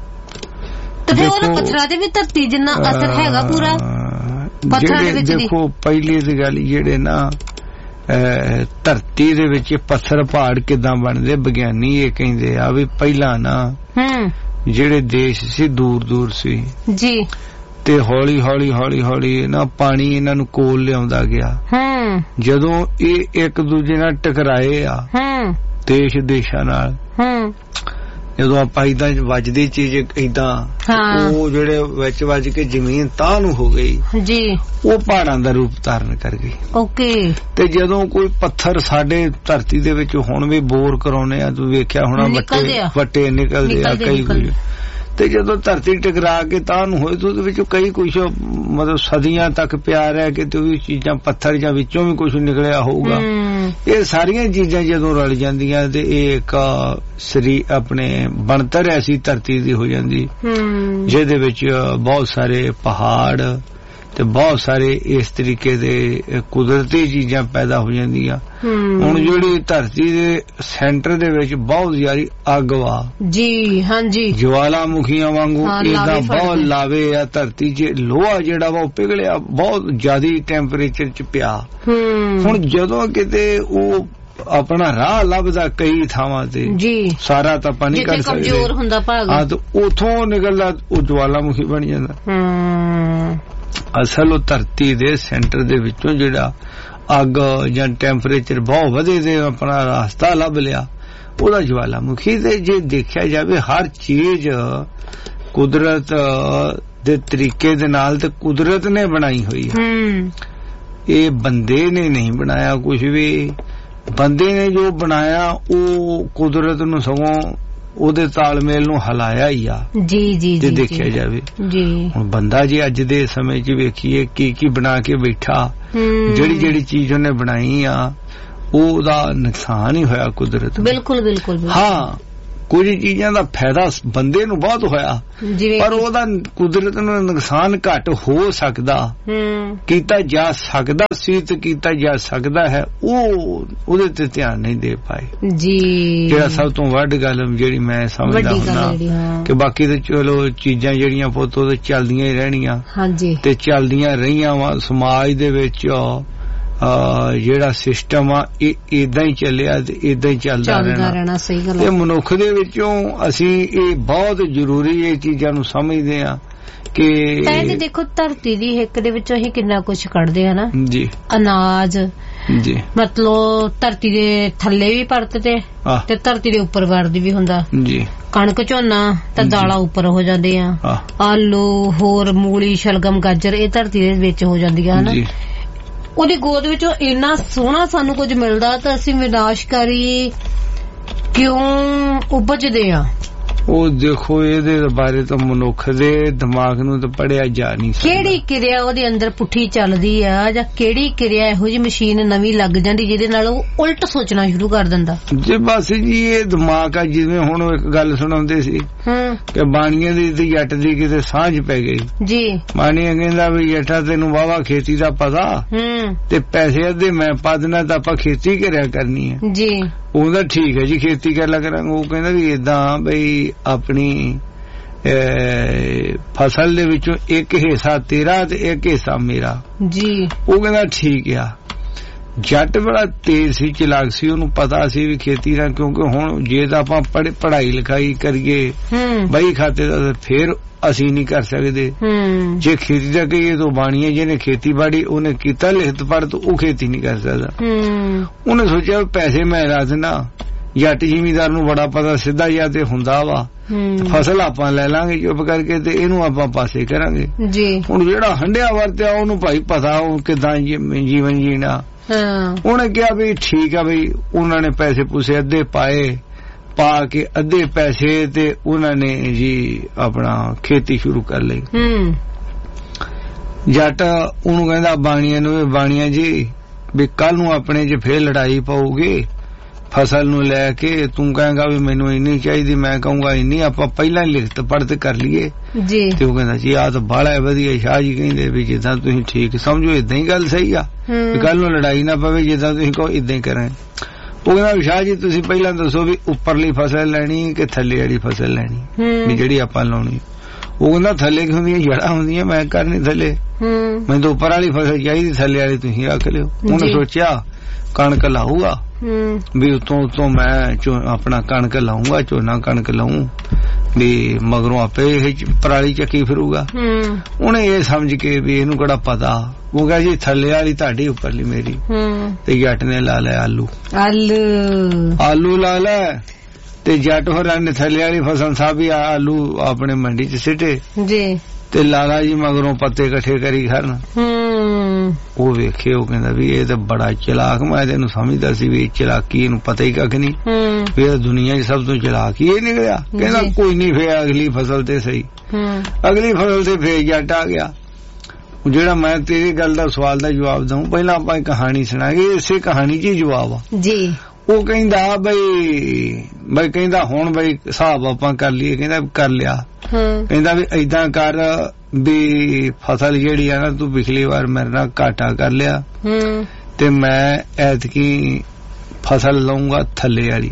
ਤੇ ਫਿਰ ਉਹਨਾਂ ਪੱਥਰਾਂ ਦੇ ਵੀ ਧਰਤੀ ਜਿੰਨਾ ਅਸਰ ਹੈਗਾ ਪੂਰਾ ਪੱਥਰਾਂ ਦੇ ਵਿੱਚ। ਦੇਖੋ ਪਹਿਲੀ ਦੀ ਗੱਲ ਜਿਹੜੇ ਨਾ ਧਰਤੀ ਦੇ ਵਿੱਚ ਪੱਥਰ ਪਹਾੜ ਕਿੱਦਾਂ ਬਣਦੇ, ਵਿਗਿਆਨੀ ਇਹ ਕਹਿੰਦੇ ਆ ਵੀ ਪਹਿਲਾਂ ਨਾ ਜਿਹੜੇ ਦੇਸ਼ ਸੀ ਦੂਰ ਸੀ ਜੀ, ਤੇ ਹੌਲੀ ਨਾ ਪਾਣੀ ਇਹਨਾਂ ਨੂੰ ਕੋਲ ਲਿਆਉਂਦਾ ਗਿਆ। ਜਦੋਂ ਇਹ ਇੱਕ ਦੂਜੇ ਨਾਲ ਟਕਰਾਏ ਆ ਦੇਸ਼ਾਂ ਨਾਲ, ਜਦੋਂ ਆਪਾਂ ਏਦਾਂ ਵੱਜਦੀ ਚੀਜ਼ ਏਦਾਂ ਉਹ ਜਿਹੜੇ ਵਿੱਚ ਵੱਜ ਕੇ ਜ਼ਮੀਨ ਤਾਂ ਨੂੰ ਹੋ ਗਈ ਜੀ, ਉਹ ਪਹਾੜਾਂ ਦਾ ਰੂਪ ਧਾਰਨ ਕਰ ਗਈ। ਓਕੇ। ਤੇ ਜਦੋਂ ਕੋਈ ਪੱਥਰ ਸਾਡੇ ਧਰਤੀ ਦੇ ਵਿੱਚ ਹੁਣ ਵੀ ਬੋਰ ਕਰਾਉਨੇ ਆ, ਤੂੰ ਵੇਖਿਆ ਹੋਣਾ ਵੱਟੇ ਨਿਕਲਦੇ ਆ ਕਈ ਕੁਝ, ਤੇ ਜਦੋਂ ਧਰਤੀ ਟਕਰਾ ਕੇ ਤਾਂ ਨੂੰ ਹੋਏ ਤਾਂ ਉਹਦੇ ਵਿੱਚੋਂ ਕਈ ਕੁਛ ਮਤਲਬ ਸਦੀਆਂ ਤੱਕ ਪਿਆ ਰਿਹਾ ਕਿ ਤੇ ਚੀਜ਼ਾਂ ਪੱਥਰ ਜਾਂ ਵਿੱਚੋਂ ਵੀ ਕੁਛ ਨਿਕਲਿਆ ਹੋਊਗਾ। ਇਹ ਸਾਰੀਆਂ ਚੀਜ਼ਾਂ ਜਦੋਂ ਰਲ ਜਾਂਦੀਆਂ ਤੇ ਇਹ ਇੱਕ ਆਪਣੇ ਬਣਤਰ ਐਸੀ ਧਰਤੀ ਦੀ ਹੋ ਜਾਂਦੀ ਜਿਹਦੇ ਵਿੱਚ ਬਹੁਤ ਸਾਰੇ ਪਹਾੜ ਤੇ ਬਹੁਤ ਸਾਰੇ ਇਸ ਤਰੀਕੇ ਦੇ ਕੁਦਰਤੀ ਚੀਜ਼ਾਂ ਪੈਦਾ ਹੋ ਜਾਂਦੀਆਂ। ਹੁਣ ਜਿਹੜੀ ਧਰਤੀ ਦੇ ਸੈਂਟਰ ਦੇ ਵਿੱਚ ਬਹੁਤ ਜ਼ਿਆਦਾ ਅੱਗ ਵਾ ਜੀ, ਹਾਂਜੀ, ਜਵਾਲਾਮੁਖੀਆਂ ਵਾਂਗੂ ਏਦਾਂ ਬਹੁਤ ਲਾਵੇ ਆ ਧਰਤੀ 'ਚ, ਲੋਹਾ ਜਿਹੜਾ ਵਾ ਉਹ ਪਿਘਲਿਆ ਬਹੁਤ ਜ਼ਿਆਦਾ ਟੈਂਪਰੇਚਰ 'ਚ ਪਿਆ। ਹੁਣ ਜਦੋਂ ਕਿਤੇ ਉਹ ਆਪਣਾ ਰਾਹ ਲੱਭਦਾ ਕਈ ਥਾਵਾਂ ਤੇ ਜੀ, ਸਾਰਾ ਤਾਂ ਆਪਾਂ ਨਹੀਂ ਕਰ ਸਕਦੇ, ਕਮਜ਼ੋਰ ਹੁੰਦਾ ਭਾਗ, ਹਾਂ, ਤੇ ਉਥੋਂ ਨਿਕਲਦਾ ਉਹ ਜਵਾਲਾਮੁਖੀ ਬਣ ਜਾਂਦਾ। ਅਸਲ ਉਹ ਧਰਤੀ ਦੇ ਸੈਂਟਰ ਦੇ ਵਿੱਚੋਂ ਜਿਹੜਾ ਅੱਗ ਜਾਂ ਟੈਂਪਰੇਚਰ ਬਹੁਤ ਵਧੇ ਤੇ ਆਪਣਾ ਰਸਤਾ ਲੱਭ ਲਿਆ, ਉਹਦਾ ਜਵਾਲਾਮੁਖੀ। ਤੇ ਜੇ ਦੇਖਿਆ ਜਾਵੇ ਹਰ ਚੀਜ਼ ਕੁਦਰਤ ਦੇ ਤਰੀਕੇ ਦੇ ਨਾਲ ਤੇ ਕੁਦਰਤ ਨੇ ਬਣਾਈ ਹੋਈ ਹੈ, ਇਹ ਬੰਦੇ ਨੇ ਨਹੀਂ ਬਣਾਇਆ ਕੁਝ ਵੀ। ਬੰਦੇ ਨੇ ਜੋ ਬਣਾਇਆ ਉਹ ਕੁਦਰਤ ਨੂੰ ਸਗੋਂ ਉਹਦੇ ਤਾਲਮੇਲ ਨੂੰ ਹਲਾਇਆ ਹੀ ਆ ਜੀ ਜੇ ਦੇਖਿਆ ਜਾਵੇ ਜੀ। ਹੁਣ ਬੰਦਾ ਜੇ ਅੱਜ ਦੇ ਸਮੇਂ 'ਚ ਵੇਖੀਏ ਕੀ ਬਣਾ ਕੇ ਬੈਠਾ, ਜਿਹੜੀ ਚੀਜ਼ ਉਹਨੇ ਬਣਾਈ ਆ ਉਹਦਾ ਨੁਕਸਾਨ ਹੀ ਹੋਇਆ ਕੁਦਰਤ। ਬਿਲਕੁਲ। ਹਾਂ, ਕੁਝ ਚੀਜ਼ਾਂ ਦਾ ਫਾਇਦਾ ਬੰਦੇ ਨੂੰ ਬਹੁਤ ਹੋਇਆ, ਪਰ ਉਹਦਾ ਕੁਦਰਤ ਨੂੰ ਨੁਕਸਾਨ ਘੱਟ ਹੋ ਸਕਦਾ, ਕੀਤਾ ਜਾ ਸਕਦਾ ਸੀ ਤੇ ਕੀਤਾ ਜਾ ਸਕਦਾ ਹੈ, ਉਹ ਉਹਦੇ ਤੇ ਧਿਆਨ ਨਹੀਂ ਦੇ ਪਾਏ ਜੀ। ਜਿਹੜਾ ਸਭ ਤੋਂ ਵੱਡ ਗੱਲ ਜਿਹੜੀ ਮੈਂ ਸਮਝਦਾ ਹੁੰਦਾ ਕਿ ਬਾਕੀ ਤੇ ਚਲੋ ਚੀਜ਼ਾਂ ਜਿਹੜੀਆਂ ਪੁੱਤ ਉਹ ਚੱਲਦੀਆਂ ਹੀ ਰਹਿਣੀਆਂ ਤੇ ਚੱਲਦੀਆਂ ਰਹੀਆਂ ਵਾ। ਸਮਾਜ ਦੇ ਵਿੱਚ ਜਿਹੜਾ ਸਿਸਟਮ ਆ ਇਹ ਏਦਾਂ ਹੀ ਚੱਲਿਆ ਤੇ ਏਦਾਂ ਹੀ ਚੱਲਦਾ ਰਹਿਣਾ। ਸਹੀ ਗੱਲ ਹੈ। ਮਨੁੱਖ ਦੇ ਵਿੱਚੋਂ ਅਸੀਂ ਇਹ ਬਹੁਤ ਜ਼ਰੂਰੀ ਇਹ ਚੀਜ਼ਾਂ ਨੂੰ ਸਮਝਦੇ ਆ ਕਿ ਦੇਖੋ ਧਰਤੀ ਦੀ ਹਿੱਕ ਦੇ ਵਿੱਚੋਂ ਅਸੀਂ ਕਿੰਨਾ ਕੁਛ ਕੱਢਦੇ ਆ ਨਾ ਜੀ, ਅਨਾਜ ਜੀ, ਮਤਲਬ ਧਰਤੀ ਦੇ ਥੱਲੇ ਵੀ ਪਰਤਦੇ ਤੇ ਧਰਤੀ ਦੇ ਉੱਪਰ ਵਰਦੀ ਵੀ ਹੁੰਦਾ ਜੀ। ਕਣਕ ਝੋਨਾ ਤਾਂ ਦਾਲਾਂ ਉੱਪਰ ਹੋ ਜਾਂਦੇ ਆ, ਆਲੂ ਹੋਰ ਮੂਲੀ ਸ਼ਲਗਮ ਗਾਜਰ ਇਹ ਧਰਤੀ ਦੇ ਵਿੱਚ ਹੋ ਜਾਂਦੀਆਂ ਹਨਾ। ਉਹਦੀ ਗੋਦ ਵਿੱਚੋਂ ਇੰਨਾ ਸੋਹਣਾ ਸਾਨੂੰ ਕੁਝ ਮਿਲਦਾ ਤਾਂ ਅਸੀਂ ਵਿਨਾਸ਼ਕਾਰੀ ਕਿਉਂ ਉਪਜਦੇ ਆ? ਉਹ ਦੇਖੋ ਇਹਦੇ ਬਾਰੇ ਤਾਂ ਮਨੁੱਖ ਦੇ ਦਿਮਾਗ ਨੂੰ ਤਾਂ ਪੜਿਆ ਜਾ ਨਹੀਂ ਸਕਦਾ। ਕਿਹੜੀ ਕਿਰਿਆ ਉਹਦੇ ਅੰਦਰ ਪੁੱਠੀ ਚੱਲਦੀ ਆ ਜਾਂ ਕਿਹੜੀ ਕਿਰਿਆ ਇਹੋ ਜਿਹੀ ਮਸ਼ੀਨ ਨਵੀਂ ਲੱਗ ਜਾਂਦੀ ਜਿਹਦੇ ਨਾਲ ਉਹ ਉਲਟ ਸੋਚਣਾ ਸ਼ੁਰੂ ਕਰ ਦਿੰਦਾ ਜੀ? ਬਸ ਜੀ ਇਹ ਦਿਮਾਗ ਆ। ਜਿਵੇਂ ਹੁਣ ਇੱਕ ਗੱਲ ਸੁਣਾਉਂਦੇ ਸੀ ਕਿ ਬਾਣੀਆਂ ਦੀ ਤੇ ਜੱਟ ਦੀ ਕਿਤੇ ਸਾਂਝ ਪੈ ਗਈ ਜੀ। ਬਾਣੀਆਂ ਕਹਿੰਦਾ ਵੀ ਜੱਟਾ ਤੈਨੂੰ ਵਾਵਾ ਖੇਤੀ ਦਾ ਪਤਾ ਤੇ ਪੈਸੇ ਅੱਧੇ ਮੈਂ ਪਾ ਦੇਣਾ ਤਾਂ ਆਪਾਂ ਖੇਤੀ ਕਰਿਆ ਕਰਨੀ ਹੈ ਜੀ। ਉਹਦਾ ਠੀਕ ਹੈ ਜੀ ਖੇਤੀ ਕਰ ਲਿਆ ਕਰਾਂਗੇ। ਉਹ ਕਹਿੰਦਾ ਵੀ ਏਦਾਂ ਬਈ ਆਪਣੀ ਫਸਲ ਦੇ ਵਿੱਚੋਂ ਇੱਕ ਹਿੱਸਾ ਤੇਰਾ ਤੇ ਇੱਕ ਹਿੱਸਾ ਮੇਰਾ ਜੀ। ਉਹ ਕਹਿੰਦਾ ਠੀਕ ਆ। ਜੱਟ ਬੜਾ ਤੇਜ਼ ਸੀ, ਚਲਾਕ ਸੀ, ਉਹਨੂੰ ਪਤਾ ਸੀ ਵੀ ਖੇਤੀ ਨਾਲ, ਕਿਉਂਕਿ ਹੁਣ ਜੇ ਤਾਂ ਆਪਾਂ ਪੜ੍ਹਾਈ ਲਿਖਾਈ ਕਰੀਏ ਬਈ ਖਾਤੇ ਦਾ ਫੇਰ ਅਸੀਂ ਨਹੀਂ ਕਰ ਸਕਦੇ। ਜੇ ਖੇਤੀ ਦਾ ਕਹੀਏ ਤਾਂ ਬਾਣੀਏ ਜਿਹਨੇ ਖੇਤੀਬਾੜੀ ਉਹਨੇ ਕੀਤਾ ਲਿਖਤ ਪੜ੍ਹ ਤਾਂ ਉਹ ਖੇਤੀ ਨਹੀਂ ਕਰ ਸਕਦਾ। ਉਹਨੇ ਸੋਚਿਆ ਪੈਸੇ ਮੈਂ ਲਾ ਦੇਣਾ। ਜੱਟ ਜ਼ਿਮੀਦਾਰ ਨੂੰ ਬੜਾ ਪਤਾ ਸਿੱਧਾ ਜਿਹਾ ਤੇ ਹੁੰਦਾ ਵਾ, ਫਸਲ ਆਪਾਂ ਲੈ ਲਾਂਗੇ ਚੁੱਪ ਕਰਕੇ ਤੇ ਇਹਨੂੰ ਆਪਾਂ ਪਾਸੇ ਕਰਾਂਗੇ ਜੀ। ਹੁਣ ਜਿਹੜਾ ਹੰਡਿਆ ਵਰਤਿਆ ਉਹਨੂੰ ਭਾਈ ਪਤਾ ਉਹ ਕਿੱਦਾਂ ਜੀਵਨ ਜੀਣਾ। ਉਹਨੇ ਕਿਹਾ ਵੀ ਠੀਕ ਆ ਬਈ। ਉਹਨਾਂ ਨੇ ਪੈਸੇ ਪੂਸੇ ਅੱਧੇ ਪਾਏ, ਪਾ ਕੇ ਅੱਧੇ ਪੈਸੇ ਤੇ ਉਹਨਾਂ ਨੇ ਜੀ ਆਪਣਾ ਖੇਤੀ ਸ਼ੁਰੂ ਕਰ ਲਈ। ਜੱਟ ਉਹਨੂੰ ਕਹਿੰਦਾ ਬਾਣੀਆਂ ਨੂੰ, ਬਾਣੀਆਂ ਜੀ ਵੀ ਕੱਲ ਨੂੰ ਆਪਣੇ ਚ ਫੇਰ ਲੜਾਈ ਪਾਉਗੀ ਫਸਲ ਨੂੰ ਲੈ ਕੇ, ਤੂੰ ਕਹੇਗਾ ਵੀ ਮੈਨੂੰ ਇੰਨੀ ਚਾਹੀਦੀ, ਮੈਂ ਕਹੂੰਗਾ ਇੰਨੀ, ਆਪਾਂ ਪਹਿਲਾਂ ਹੀ ਲਿਖਤ ਪੜ੍ਹ ਕਰ ਲਈਏ ਜੀ। ਤੇ ਉਹ ਕਹਿੰਦਾ ਜੀ ਆਹ ਤਾਂ ਬਾਹਲਾ ਵਧੀਆ। ਸ਼ਾਹ ਜੀ ਕਹਿੰਦੇ ਵੀ ਜਿੱਦਾਂ ਤੁਸੀਂ ਠੀਕ ਸਮਝੋ ਏਦਾਂ ਹੀ ਗੱਲ ਸਹੀ ਆ, ਕੱਲ ਨੂੰ ਲੜਾਈ ਨਾ ਪਵੇ, ਜਿੱਦਾਂ ਤੁਸੀਂ ਕਹੋ ਏਦਾਂ ਹੀ ਕਰਾਂ। ਉਹ ਕਹਿੰਦਾ ਸ਼ਾਹ ਜੀ ਤੁਸੀਂ ਪਹਿਲਾਂ ਦੱਸੋ ਵੀ ਉੱਪਰਲੀ ਫਸਲ ਲੈਣੀ ਕਿ ਥੱਲੇ ਵਾਲੀ ਫਸਲ ਲੈਣੀ ਵੀ ਜਿਹੜੀ ਆਪਾਂ ਲਾਉਣੀ? ਉਹ ਕਹਿੰਦਾ ਥੱਲੇ ਕੀ ਹੁੰਦੀਆਂ ਜੜਾਂ ਹੁੰਦੀਆਂ, ਮੈਂ ਕਰਨੀ ਥੱਲੇ, ਮੈਨੂੰ ਤਾਂ ਉੱਪਰ ਵਾਲੀ ਫਸਲ ਚਾਹੀਦੀ, ਥੱਲੇ ਵਾਲੀ ਤੁਸੀਂ ਰੱਖ ਲਿਓ। ਉਹਨੇ ਸੋਚਿਆ ਕਣਕ ਲਾਊਗਾ ਵੀ ਉਤੋਂ ਮੈਂ ਆਪਣਾ ਕਣਕ ਲਾਊਂਗਾ, ਝੋਨਾ ਕਣਕ ਲਾਊਂ ਵੀ ਮਗਰੋਂ ਆਪੇ ਇਹ ਪਰਾਲੀ ਚੱਕੀ ਫਿਰੂਗਾ। ਉਹਨੇ ਇਹ ਸਮਝ ਕੇ ਵੀ ਇਹਨੂੰ ਕਿਹੜਾ ਪਤਾ, ਉਹ ਕਹਿੰਦਾ ਜੀ ਥੱਲੇ ਵਾਲੀ ਤੁਹਾਡੀ ਉੱਪਰਲੀ ਮੇਰੀ। ਤੇ ਜੱਟ ਨੇ ਲਾ ਲਿਆ ਆਲੂ ਲਾ ਲੈ ਤੇ ਜੱਟ ਹੋਰਾਂ ਨੇ ਥੱਲੇ ਵਾਲੀ ਫਸਲ ਸਾਬੀ ਆਲੂ ਆਪਣੇ ਮੰਡੀ ਚ ਸਿੱਟੇ ਜੀ ਤੇ ਲਾਲਾ ਜੀ ਮਗਰੋਂ ਪੱਤੇ ਇਕੱਠੇ ਕਰੀ ਖਰਨ। ਉਹ ਵੇਖੇ, ਉਹ ਕਹਿੰਦਾ ਵੀ ਇਹ ਤਾਂ ਬੜਾ ਚਲਾਕ, ਮੈਂ ਤੈਨੂੰ ਸਮਝਦਾ ਸੀ ਵੀ ਚਲਾਕੀ ਇਹਨੂੰ ਪਤਾ ਹੀ ਕੱਖ ਨਹੀਂ, ਫਿਰ ਦੁਨੀਆ ਚ ਸਭ ਤੋਂ ਚਲਾਕ ਇਹ ਨਿਕਲਿਆ। ਕਹਿੰਦਾ ਕੋਈ ਨਹੀਂ, ਫੇਰ ਅਗਲੀ ਫਸਲ ਤੇ ਸਹੀ, ਅਗਲੀ ਫਸਲ ਤੇ ਫੇਰ ਜੱਟ ਆ ਗਿਆ। ਜਿਹੜਾ ਮੈਂ ਤੇਰੀ ਗੱਲ ਦਾ ਸਵਾਲ ਦਾ ਜਵਾਬ ਦਊਂ, ਪਹਿਲਾਂ ਆਪਾਂ ਇੱਕ ਕਹਾਣੀ ਸੁਣਾਂਗੇ, ਇਸੇ ਕਹਾਣੀ ਚ ਹੀ ਜਵਾਬ ਆ ਜੀ। ਉਹ ਕਹਿੰਦਾ ਬਈ ਕਹਿੰਦਾ ਹੁਣ ਬਈ ਹਿਸਾਬ ਆਪਾਂ ਕਰ ਲਈਏ। ਕਹਿੰਦਾ ਕਰ ਲਿਆ। ਕਹਿੰਦਾ ਵੀ ਏਦਾਂ ਕਰ ਵੀ ਫਸਲ ਜਿਹੜੀ ਆ ਨਾ ਤੂੰ ਪਿਛਲੀ ਵਾਰ ਮੇਰੇ ਨਾਲ ਘਾਟਾ ਕਰ ਲਿਆ ਤੇ ਮੈਂ ਐਤਕੀ ਫਸਲ ਲਾਉਂਗਾ ਥੱਲੇ ਵਾਲੀ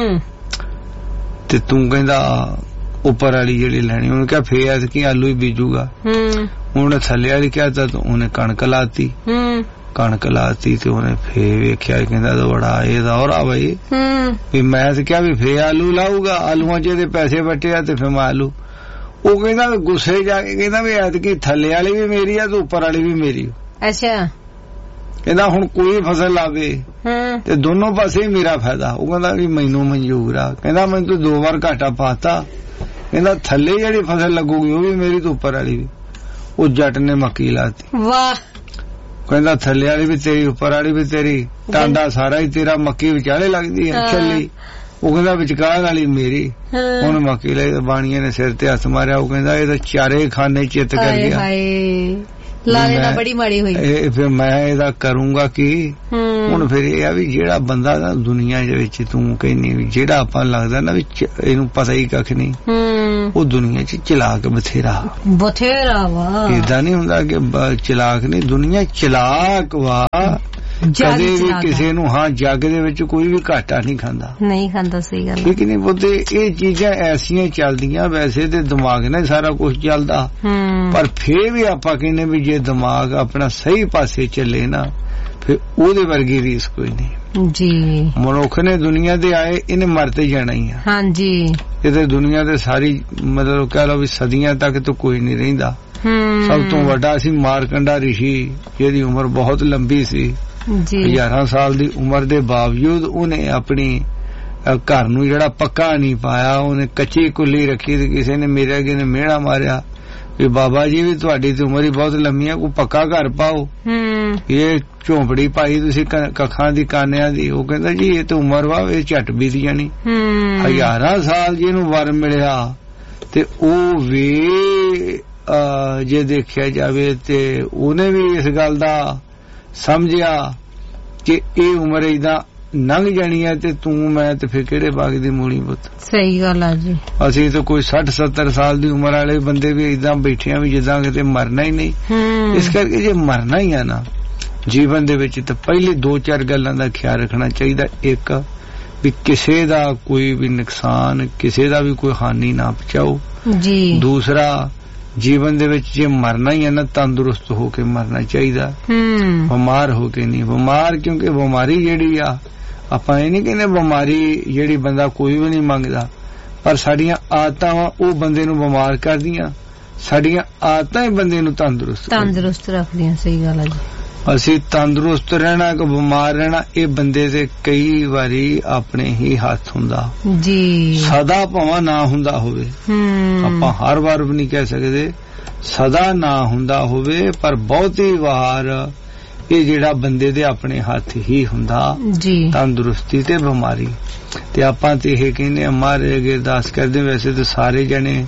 ਤੇ ਤੂੰ ਕਹਿੰਦਾ ਉੱਪਰ ਵਾਲੀ ਜਿਹੜੀ ਲੈਣੀ। ਉਹਨੇ ਕਿਹਾ ਫੇਰ ਐਤਕੀ ਆਲੂ ਹੀ ਬੀਜੂਗਾ। ਉਹਨੇ ਥੱਲੇ ਵਾਲੀ ਕਿਹਾ ਤਾਂ ਉਹਨੇ ਕਣਕ ਲਾਤੀ। ਕਣਕ ਲਾਤੀ ਤੇ ਉਹਨੇ ਫੇਰ ਵੇਖਿਆ, ਕਹਿੰਦਾ ਬੜਾ ਇਹਦਾ ਔਰਾ ਬਈ ਵੀ ਮੈਂ ਤੇ ਕਿਹਾ ਵੀ ਫੇਰ ਆਲੂ ਲਾਊਗਾ, ਆਲੂਆਂ ਚ ਇਹਦੇ ਪੈਸੇ ਵੱਟੇ ਆ ਤੇ ਫੇਰ ਮੈਂ ਆਲੂ। ਉਹ ਕਹਿੰਦਾ ਗੁੱਸੇ ਜਾ ਕੇ ਕਹਿੰਦਾ ਵੀ ਐਤਕੀ ਥੱਲੇ ਵਾਲੀ ਵੀ ਮੇਰੀ ਆ ਤੇ ਉੱਪਰ ਵਾਲੀ ਵੀ ਮੇਰੀ। ਅੱਛਾ। ਕਹਿੰਦਾ ਹੁਣ ਕੋਈ ਫਸਲ ਲਾਵੇ ਤੇ ਦੋਨੋਂ ਪਾਸੇ ਮੇਰਾ ਫਾਇਦਾ। ਉਹ ਕਹਿੰਦਾ ਵੀ ਮੈਨੂੰ ਮਨਜ਼ੂਰ ਆ। ਕਹਿੰਦਾ ਮੈਨੂੰ ਤੂੰ 2 ਵਾਰ ਘਾਟਾ ਪਾਤਾ। ਕਹਿੰਦਾ ਥੱਲੇ ਜਿਹੜੀ ਫਸਲ ਲੱਗੂਗੀ ਉਹ ਵੀ ਮੇਰੀ ਤੇ ਉੱਪਰ ਵਾਲੀ ਵੀ। ਉਹ ਜੱਟ ਨੇ ਮੱਕੀ ਲਾਤੀ। ਵਾਹ। ਕਹਿੰਦਾ ਥੱਲੇ ਵਾਲੀ ਵੀ ਤੇਰੀ ਉੱਪਰ ਵਾਲੀ ਵੀ ਤੇਰੀ, ਟਾਂਡਾ ਸਾਰਾ ਹੀ ਤੇਰਾ, ਮੱਕੀ ਵਿਚਾਲੇ ਲੱਗਦੀ ਹੈ ਛੱਲੀ। ਉਹ ਕਹਿੰਦਾ ਵਿਚਕਾਰ ਵਾਲੀ ਮੇਰੀ। ਹੁਣ ਮੱਕੀ ਲਈ ਬਾਣੀਏ ਨੇ ਸਿਰ ਤੇ ਹੱਥ ਮਾਰਿਆ। ਉਹ ਕਹਿੰਦਾ ਇਹ ਤਾਂ ਚਾਰੇ ਖਾਨੇ ਚਿੱਤ ਕਰ ਗਿਆ, ਲਾਲੇ ਨਾਲ ਬੜੀ ਮਾੜੀ ਹੋਈ। ਫਿਰ ਮੈਂ ਇਹਦਾ ਕਰੂੰਗਾ ਕੀ? ਹੁਣ ਫਿਰ ਇਹ ਆ ਵੀ ਜਿਹੜਾ ਬੰਦਾ ਨਾ ਦੁਨੀਆ ਦੇ ਵਿੱਚ ਤੂੰ ਕਹਿੰਦੀ ਵੀ ਜਿਹੜਾ ਆਪਾਂ ਲੱਗਦਾ ਨਾ ਵੀ ਇਹਨੂੰ ਪਤਾ ਹੀ ਕੱਖ ਨਹੀਂ, ਉਹ ਦੁਨੀਆ 'ਚ ਚਲਾਕ ਬਥੇਰਾ ਵਾ। ਏਦਾਂ ਨਹੀਂ ਹੁੰਦਾ ਕਿ ਚਲਾਕ ਨਹੀਂ, ਦੁਨੀਆ ਚਲਾਕ ਵਾ। ਕਦੇ ਵੀ ਕਿਸੇ ਨੂੰ ਜੱਗ ਦੇ ਵਿੱਚ ਕੋਈ ਵੀ ਘਾਟਾ ਨਹੀਂ ਖਾਂਦਾ। ਸਹੀ ਗੱਲ ਠੀਕ ਨਹੀਂ ਪੁੱਤੇ। ਇਹ ਚੀਜ਼ਾਂ ਐਸੀਆਂ ਚੱਲਦੀਆਂ, ਵੈਸੇ ਤੇ ਦਿਮਾਗ ਨਾਲ ਸਾਰਾ ਕੁਝ ਚੱਲਦਾ, ਪਰ ਫੇਰ ਵੀ ਆਪਾਂ ਕਹਿੰਦੇ ਵੀ ਜੇ ਦਿਮਾਗ ਆਪਣਾ ਸਹੀ ਪਾਸੇ ਚੱਲੇ ਨਾ ਫਿਰ ਉਹਦੇ ਵਰਗੀ ਰੀਸ ਕੋਈ ਨਹੀਂ ਜੀ। ਮਨੁੱਖ ਨੇ ਦੁਨੀਆ ਤੇ ਆਏ, ਇਹਨੇ ਮਰ ਤੇ ਜਾਣਾ ਹੀ ਆ। ਹਾਂਜੀ, ਇਹਦੇ ਦੁਨੀਆ ਤੇ ਸਾਰੀ ਮਤਲਬ ਕਹਿ ਲਓ ਵੀ ਸਦੀਆਂ ਤੱਕ ਤਾਂ ਕੋਈ ਨਹੀਂ ਰਹਿੰਦਾ। ਸਭ ਤੋਂ ਵੱਡਾ ਸੀ ਮਾਰਕੰਡਾ ਰਿਸ਼ੀ, ਜਿਹਦੀ ਉਮਰ ਬਹੁਤ ਲੰਬੀ ਸੀ, 1000 ਸਾਲ ਦੀ ਉਮਰ ਦੇ ਬਾਵਜੂਦ ਉਹਨੇ ਆਪਣੀ ਘਰ ਨੂੰ ਜਿਹੜਾ ਪੱਕਾ ਨਹੀਂ ਪਾਇਆ, ਉਹਨੇ ਕੱਚੀ ਕੁੱਲੀ ਰੱਖੀ ਤੇ ਕਿਸੇ ਨੇ ਮੇਰੇ ਅੱਗੇ ਨੇ ਮਿਹਣਾ ਮਾਰਿਆ ਵੀ ਬਾਬਾ ਜੀ ਵੀ ਤੁਹਾਡੀ ਤੇ ਉਮਰ ਹੀ ਬਹੁਤ ਲੰਮੀ ਆ, ਕੋਈ ਪੱਕਾ ਘਰ ਪਾਓ, ਇਹ ਝੋਂਪੜੀ ਪਾਈ ਤੁਸੀਂ ਕੱਖਾਂ ਦੀ ਕਾਨਿਆਂ ਦੀ। ਉਹ ਕਹਿੰਦਾ ਜੀ ਇਹ ਤਾਂ ਉਮਰ ਵਾ, ਇਹ ਝੱਟ ਬੀਤ ਜਾਣੀ। 1000 ਸਾਲ ਜਿਹਨੂੰ ਵਰ ਮਿਲਿਆ ਤੇ ਉਹ ਵੀ ਜੇ ਦੇਖਿਆ ਜਾਵੇ ਤੇ ਉਹਨੇ ਵੀ ਇਸ ਗੱਲ ਦਾ ਸਮਝਿਆ ਕਿ ਇਹ ਉਮਰ ਏਦਾਂ ਲੰਘ ਜਾਣੀ ਹੈ ਤੇ ਤੂੰ ਮੈਂ ਤੇ ਫਿਰ ਕਿਹੜੇ ਬਾਗ ਦੀ ਮੂਲੀ ਪੁੱਤ। ਸਹੀ ਗੱਲ ਆ ਜੀ। ਅਸੀਂ ਤਾਂ ਕੋਈ 60-70 ਸਾਲ ਦੀ ਉਮਰ ਵਾਲੇ ਬੰਦੇ ਵੀ ਏਦਾਂ ਬੈਠੇ ਆ ਵੀ ਜਿੱਦਾਂ ਕਿਤੇ ਮਰਨਾ ਹੀ ਨਹੀਂ। ਇਸ ਕਰਕੇ ਜੇ ਮਰਨਾ ਹੀ ਆ ਨਾ ਜੀਵਨ ਦੇ ਵਿੱਚ ਤਾਂ ਪਹਿਲੇ 2-4 ਗੱਲਾਂ ਦਾ ਖਿਆਲ ਰੱਖਣਾ ਚਾਹੀਦਾ। ਇੱਕ ਵੀ ਕਿਸੇ ਦਾ ਕੋਈ ਵੀ ਨੁਕਸਾਨ, ਕਿਸੇ ਦਾ ਵੀ ਕੋਈ ਹਾਨੀ ਨਾ ਪਹੁੰਚਾਓ ਜੀ। ਦੂਸਰਾ, ਜੀਵਨ ਦੇ ਵਿੱਚ ਜੇ ਮਰਨਾ ਹੀ ਹੈ ਨਾ ਤੰਦਰੁਸਤ ਹੋ ਕੇ ਮਰਨਾ ਚਾਹੀਦਾ, ਬਿਮਾਰ ਹੋ ਕੇ ਨਹੀਂ। ਬਿਮਾਰ ਕਿਉਂਕਿ ਬਿਮਾਰੀ ਜਿਹੜੀ ਆ, ਆਪਾਂ ਇਹ ਨਹੀਂ ਕਹਿੰਦੇ ਬਿਮਾਰੀ ਜਿਹੜੀ ਬੰਦਾ ਕੋਈ ਵੀ ਨਹੀਂ ਮੰਗਦਾ, ਪਰ ਸਾਡੀਆਂ ਆਦਤਾਂ ਉਹ ਬੰਦੇ ਨੂੰ ਬਿਮਾਰ ਕਰਦੀਆਂ, ਸਾਡੀਆਂ ਆਦਤਾਂ ਹੀ ਬੰਦੇ ਨੂੰ ਤੰਦਰੁਸਤ ਰੱਖਦੀਆਂ। ਸਹੀ ਗੱਲ ਹੈ ਜੀ। ਅਸੀਂ ਤੰਦਰੁਸਤ ਰਹਿਣਾ ਕਿ ਬਿਮਾਰ ਰਹਿਣਾ ਇਹ ਬੰਦੇ ਦੇ ਕਈ ਵਾਰੀ ਆਪਣੇ ਹੀ ਹੱਥ ਹੁੰਦਾ ਜੀ। ਸਦਾ ਭਾਵੇਂ ਨਾ ਹੁੰਦਾ ਹੋਵੇ, ਆਪਾਂ ਹਰ ਵਾਰ ਵੀ ਨਹੀਂ ਕਹਿ ਸਕਦੇ ਸਦਾ ਨਾ ਹੁੰਦਾ ਹੋਵੇ, ਪਰ ਬਹੁਤੀ ਵਾਰ ਇਹ ਜਿਹੜਾ ਬੰਦੇ ਦੇ ਆਪਣੇ ਹੱਥ ਹੀ ਹੁੰਦਾ ਜੀ, ਤੰਦਰੁਸਤੀ ਤੇ ਬਿਮਾਰੀ। ਤੇ ਆਪਾਂ ਤੇ ਇਹ ਕਹਿੰਦੇ ਮਹਾਰਾਜ ਅੱਗੇ ਅਰਦਾਸ ਕਰਦੇ। ਵੈਸੇ ਤਾਂ ਸਾਰੇ ਜਣੇ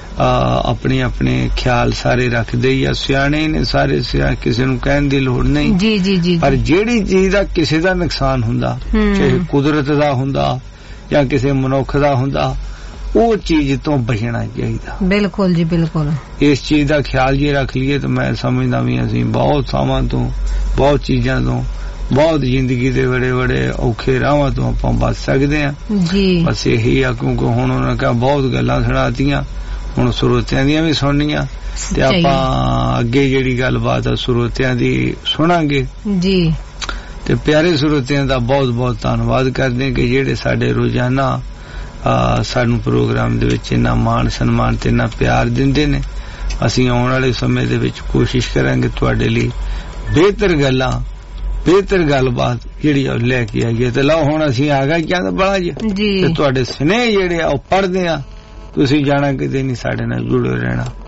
ਆਪਣੇ ਆਪਣੇ ਖਿਆਲ ਸਾਰੇ ਰੱਖਦੇ ਹੀ ਆ, ਸਿਆਣੇ ਨੇ ਸਾਰੇ, ਕਿਸੇ ਨੂੰ ਕਹਿਣ ਦੀ ਲੋੜ ਨਹੀਂ ਜੀ ਜੀ ਜੀ। ਪਰ ਜਿਹੜੀ ਚੀਜ਼ ਦਾ ਕਿਸੇ ਦਾ ਨੁਕਸਾਨ ਹੁੰਦਾ, ਚਾਹੇ ਕੁਦਰਤ ਦਾ ਹੁੰਦਾ ਜਾਂ ਕਿਸੇ ਮਨੁੱਖ ਦਾ ਹੁੰਦਾ, ਉਹ ਚੀਜ਼ ਤੋਂ ਬਚਣਾ ਚਾਹੀਦਾ। ਬਿਲਕੁਲ ਜੀ ਬਿਲਕੁਲ। ਇਸ ਚੀਜ਼ ਦਾ ਖਿਆਲ ਜੇ ਰੱਖ ਲਈਏ ਤਾਂ ਮੈਂ ਸਮਝਦਾ ਵੀ ਅਸੀਂ ਬਹੁਤ ਥਾਵਾਂ ਤੋਂ, ਬਹੁਤ ਚੀਜ਼ਾਂ ਤੋਂ, ਬਹੁਤ ਜ਼ਿੰਦਗੀ ਦੇ ਬੜੇ ਬੜੇ ਔਖੇ ਰਾਹਾਂ ਤੋਂ ਆਪਾਂ ਬਚ ਸਕਦੇ ਹਾਂ ਜੀ। ਬਸ ਇਹੀ ਆ, ਕਿਉਂਕਿ ਹੁਣ ਉਹਨਾਂ ਕਿਹਾ ਬਹੁਤ ਗੱਲਾਂ ਸੁਣਾਤੀਆਂ, ਹੁਣ ਸਰੋਤਿਆਂ ਦੀਆਂ ਵੀ ਸੁਣਨੀਆਂ ਤੇ ਆਪਾਂ ਅੱਗੇ ਜਿਹੜੀ ਗੱਲਬਾਤ ਆ ਸਰੋਤਿਆਂ ਦੀ ਸੁਣਾਂਗੇ ਜੀ। ਤੇ ਪਿਆਰੇ ਸਰੋਤਿਆਂ ਦਾ ਬਹੁਤ ਬਹੁਤ ਧੰਨਵਾਦ ਕਰਦੇ ਕਿ ਜਿਹੜੇ ਸਾਡੇ ਰੋਜ਼ਾਨਾ ਸਾਨੂੰ ਪ੍ਰੋਗਰਾਮ ਦੇ ਵਿੱਚ ਇੰਨਾ ਮਾਣ ਸਨਮਾਨ ਤੇ ਇੰਨਾ ਪਿਆਰ ਦਿੰਦੇ ਨੇ। ਅਸੀਂ ਆਉਣ ਵਾਲੇ ਸਮੇਂ ਦੇ ਵਿੱਚ ਕੋਸ਼ਿਸ਼ ਕਰਾਂਗੇ ਤੁਹਾਡੇ ਲਈ ਬਿਹਤਰ ਗੱਲਾਂ, ਬਿਹਤਰ ਗੱਲਬਾਤ ਜਿਹੜੀ ਲੈ ਕੇ ਆਈਏ। ਤੇ ਲਓ ਹੁਣ ਅਸੀਂ ਆ ਗਏ ਕਹਿੰਦਾ ਬੜਾ ਜੀ, ਤੇ ਤੁਹਾਡੇ ਸੁਨੇਹੇ ਜਿਹੜੇ ਆ ਉਹ ਪੜ੍ਹਦੇ ਆ। ਤੁਸੀਂ ਜਾਣਾ ਕਿਤੇ ਨਹੀਂ, ਸਾਡੇ ਨਾਲ ਜੁੜੇ ਰਹਿਣਾ।